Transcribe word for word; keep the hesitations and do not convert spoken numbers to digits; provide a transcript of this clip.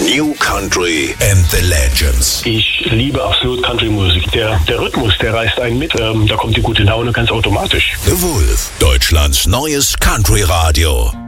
New Country and the Legends. Ich liebe absolut Country-Musik. Der, der Rhythmus, der reißt einen mit. Ähm, da kommt die gute Laune ganz automatisch. The Wolf, Deutschlands neues Country-Radio.